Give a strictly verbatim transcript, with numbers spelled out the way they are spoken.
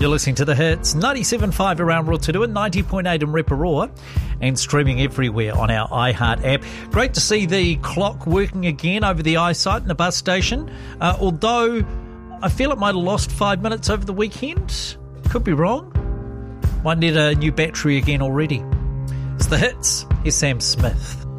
You're listening to The Hits, ninety-seven point five around Rotorua, ninety point eight in Reparoa, and streaming everywhere on our iHeart app. Great to see the clock working again over the eyesight in the bus station, uh, although I feel it might have lost five minutes over the weekend. Could be wrong. Might need a new battery again already. It's The Hits. Here's Sam Smith.